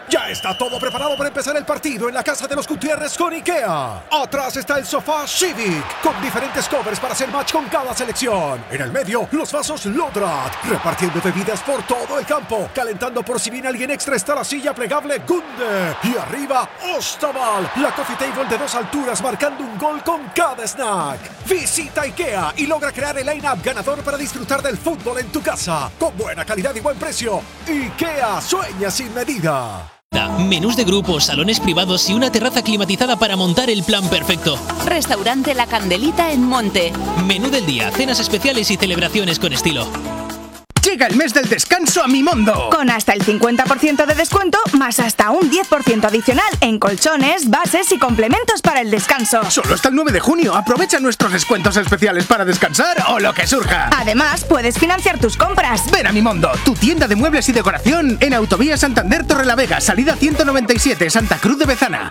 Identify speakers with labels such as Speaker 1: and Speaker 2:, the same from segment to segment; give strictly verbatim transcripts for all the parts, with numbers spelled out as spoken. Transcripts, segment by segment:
Speaker 1: Ya está todo preparado para empezar el partido en la casa de los Gutiérrez con IKEA. Atrás está el sofá Civic, con diferentes covers para hacer match con cada selección. En el medio, los vasos Lodrat, repartiendo bebidas por todo el campo. Calentando por si viene alguien extra está la silla plegable Gunde. Y arriba, Ostaval, la coffee table de dos alturas marcando un gol con cada snack. Visita IKEA y logra crear el line-up ganador para disfrutar del fútbol en tu casa. Con buena calidad y buen precio. IKEA, sueña sin medida.
Speaker 2: Menús de grupos, salones privados y una terraza climatizada para montar el plan perfecto.
Speaker 3: Restaurante La Candelita en Monte.
Speaker 2: Menú del día, cenas especiales y celebraciones con estilo.
Speaker 4: Llega el mes del descanso a Mimondo.
Speaker 5: Con hasta el cincuenta por ciento de descuento, más hasta un diez por ciento adicional en colchones, bases y complementos para el descanso.
Speaker 4: Solo hasta el nueve de junio. Aprovecha nuestros descuentos especiales para descansar o lo que surja.
Speaker 5: Además, puedes financiar tus compras.
Speaker 4: Ven a Mimondo, tu tienda de muebles y decoración en Autovía Santander Torrelavega, salida ciento noventa y siete, Santa Cruz de Bezana.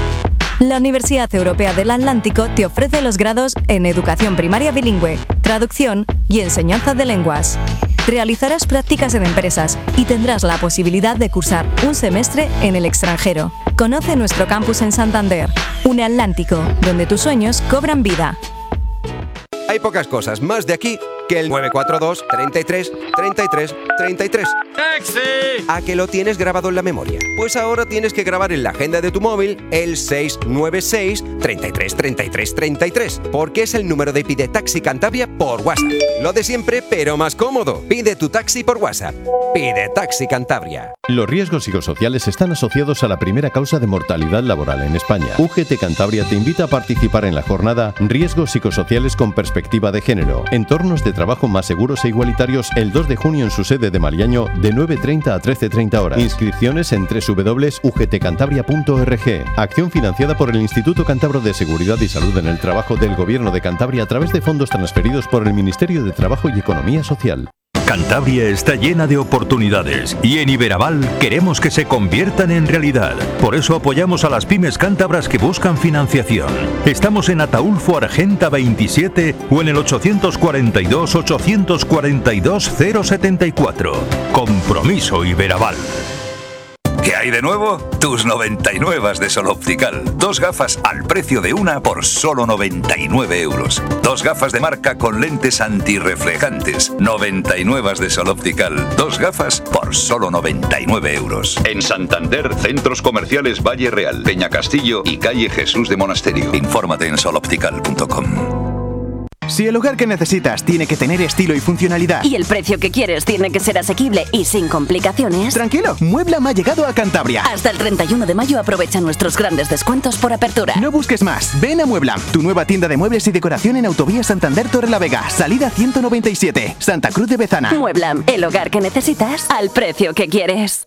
Speaker 6: La Universidad Europea del Atlántico te ofrece los grados en Educación Primaria Bilingüe, Traducción y Enseñanza de Lenguas. Realizarás prácticas en empresas y tendrás la posibilidad de cursar un semestre en el extranjero. Conoce nuestro campus en Santander, UniAtlántico, donde tus sueños cobran vida.
Speaker 7: Hay pocas cosas más de aquí que el nueve cuatro dos, treinta y tres, treinta y tres, treinta y tres.
Speaker 8: ¡Taxi!
Speaker 7: ¿A que lo tienes grabado en la memoria? Pues ahora tienes que grabar en la agenda de tu móvil el seis nueve seis, treinta y tres, treinta y tres, treinta y tres, porque es el número de Pide Taxi Cantabria por WhatsApp. Lo de siempre, pero más cómodo. Pide tu taxi por WhatsApp. Pide Taxi Cantabria.
Speaker 9: Los riesgos psicosociales están asociados a la primera causa de mortalidad laboral en España. U G T Cantabria te invita a participar en la jornada Riesgos psicosociales con perspectiva de género. Entornos de trabajo más seguros e igualitarios el dos de junio en su sede de Mariaño de nueve treinta a trece treinta horas. Inscripciones en doble u doble u doble u punto u g t cantabria punto org. Acción financiada por el Instituto Cántabro de Seguridad y Salud en el Trabajo del Gobierno de Cantabria a través de fondos transferidos por el Ministerio de Trabajo y Economía Social.
Speaker 10: Cantabria está llena de oportunidades y en Iberaval queremos que se conviertan en realidad. Por eso apoyamos a las pymes cántabras que buscan financiación. Estamos en Ataulfo Argenta veintisiete o en el ochocientos cuarenta y dos, ochocientos cuarenta y dos, cero setenta y cuatro. Compromiso Iberaval.
Speaker 11: ¿Qué hay de nuevo? Tus noventa y nueve de Sol Optical. Dos gafas al precio de una por solo noventa y nueve euros. Dos gafas de marca con lentes antirreflejantes. noventa y nueve de Sol Optical. Dos gafas por solo noventa y nueve euros. En Santander, Centros Comerciales Valle Real, Peña Castillo y Calle Jesús de Monasterio. Infórmate en sol optical punto com.
Speaker 4: Si el hogar que necesitas tiene que tener estilo y funcionalidad
Speaker 3: Y el precio que quieres tiene que ser asequible y sin complicaciones,
Speaker 4: tranquilo, Mueblam ha llegado a Cantabria.
Speaker 3: Hasta el treinta y uno de mayo aprovecha nuestros grandes descuentos por apertura.
Speaker 4: No busques más, ven a Mueblam, tu nueva tienda de muebles y decoración en Autovía Santander Torrelavega, salida ciento noventa y siete, Santa Cruz de Bezana.
Speaker 3: Mueblam, el hogar que necesitas al precio que quieres.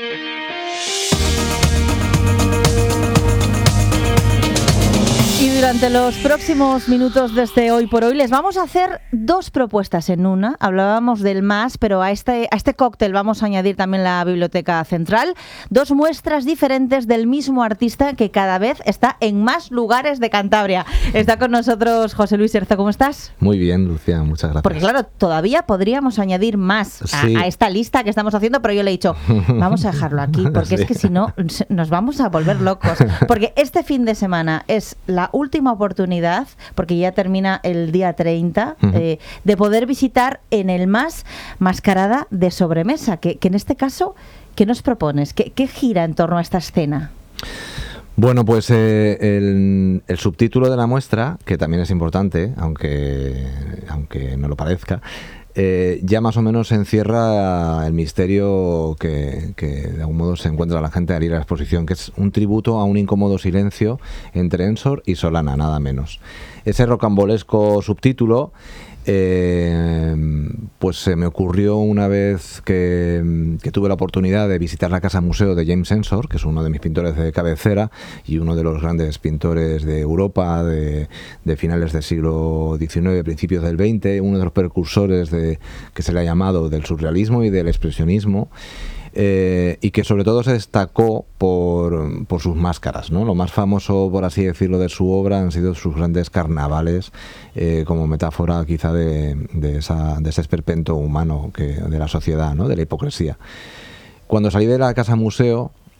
Speaker 12: Y durante los próximos minutos desde Hoy por Hoy les vamos a hacer dos propuestas en una. Hablábamos del más, pero a este, a este cóctel vamos a añadir también la Biblioteca Central. Dos muestras diferentes del mismo artista que cada vez está en más lugares de Cantabria. Está con nosotros José Luis Herzo. ¿Cómo estás?
Speaker 13: Muy bien, Lucía, muchas gracias.
Speaker 12: Porque claro, todavía podríamos añadir más a,
Speaker 13: sí.
Speaker 12: a esta lista que estamos haciendo, pero yo le he dicho, vamos a dejarlo aquí, porque sí. es que si no nos vamos a volver locos. Porque este fin de semana es la última oportunidad, porque ya termina el día treinta, uh-huh. eh, de poder visitar en el más Mascarada de Sobremesa, que, que en este caso, ¿qué nos propones? ¿Qué, qué gira en torno a esta escena?
Speaker 13: Bueno, pues eh, el, el subtítulo de la muestra, que también es importante, aunque, aunque no lo parezca, Eh, ya más o menos encierra el misterio que, que de algún modo se encuentra la gente al ir a la exposición, que es un tributo a un incómodo silencio entre Ensor y Solana, nada menos. Ese rocambolesco subtítulo eh, pues se me ocurrió una vez que, que tuve la oportunidad de visitar la casa museo de James Ensor, que es uno de mis pintores de cabecera y uno de los grandes pintores de Europa de, de finales del siglo diecinueve, principios del veinte, uno de los precursores de, que se le ha llamado del surrealismo y del expresionismo. Eh, y que sobre todo se destacó por, por sus máscaras, ¿no? Lo más famoso, por así decirlo, de su obra han sido sus grandes carnavales, eh, como metáfora quizá de, de, esa, de ese esperpento humano que, de la sociedad, ¿no? De la hipocresía. Cuando salí de la casa museo